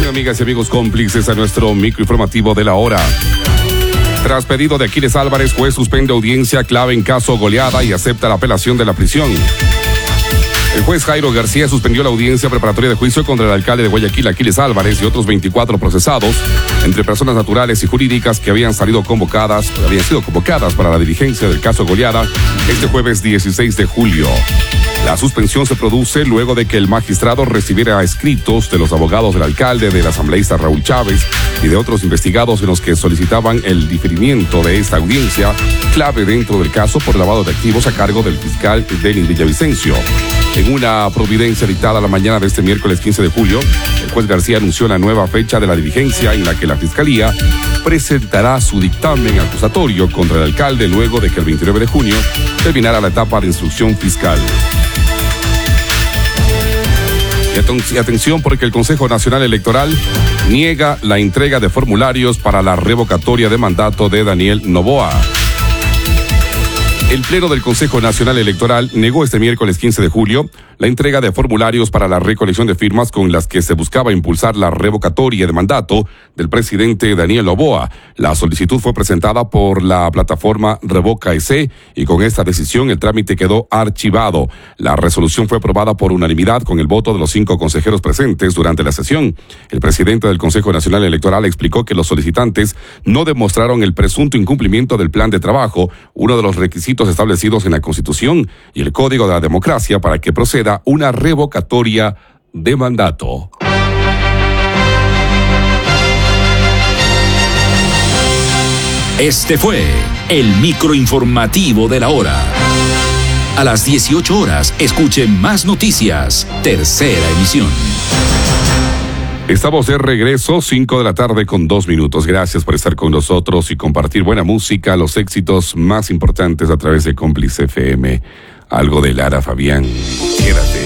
amigas y amigos cómplices a nuestro microinformativo de la hora. Tras pedido de Aquiles Álvarez, juez suspende audiencia clave en caso goleada y acepta la apelación de la prisión. El juez Jairo García suspendió la audiencia preparatoria de juicio contra el alcalde de Guayaquil, Aquiles Álvarez, y otros 24 procesados, entre personas naturales y jurídicas que habían sido convocadas para la diligencia del caso goleada este jueves 16 de julio. La suspensión se produce luego de que el magistrado recibiera escritos de los abogados del alcalde, del asambleísta Raúl Chávez y de otros investigados en los que solicitaban el diferimiento de esta audiencia clave dentro del caso por lavado de activos a cargo del fiscal Denis Villavicencio. En una providencia dictada la mañana de este miércoles 15 de julio, el juez García anunció la nueva fecha de la diligencia en la que la Fiscalía presentará su dictamen acusatorio contra el alcalde luego de que el 29 de junio terminara la etapa de instrucción fiscal. Y atención, porque el Consejo Nacional Electoral niega la entrega de formularios para la revocatoria de mandato de Daniel Noboa. El Pleno del Consejo Nacional Electoral negó este miércoles 15 de julio la entrega de formularios para la recolección de firmas con las que se buscaba impulsar la revocatoria de mandato del presidente Daniel Noboa. La solicitud fue presentada por la plataforma Revoca EC y con esta decisión el trámite quedó archivado. La resolución fue aprobada por unanimidad con el voto de los 5 consejeros presentes durante la sesión. El presidente del Consejo Nacional Electoral explicó que los solicitantes no demostraron el presunto incumplimiento del plan de trabajo, uno de los requisitos establecidos en la Constitución y el Código de la Democracia para que proceda una revocatoria de mandato. Este fue el microinformativo de la hora. A las 18 horas, escuche más noticias. Tercera emisión. Estamos de regreso, 5 de la tarde con 2 minutos. Gracias por estar con nosotros y compartir buena música, los éxitos más importantes a través de Cómplice FM. Algo de Lara Fabián. Quédate.